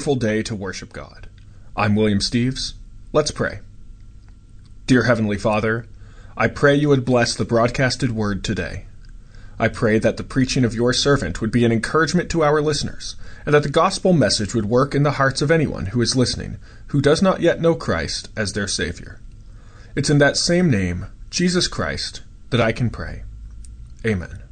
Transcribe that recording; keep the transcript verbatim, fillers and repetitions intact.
wonderful day to worship God. I'm William Steves. Let's pray. Dear Heavenly Father, I pray you would bless the broadcasted word today. I pray that the preaching of your servant would be an encouragement to our listeners, and that the gospel message would work in the hearts of anyone who is listening who does not yet know Christ as their Savior. It's in that same name, Jesus Christ, that I can pray. Amen.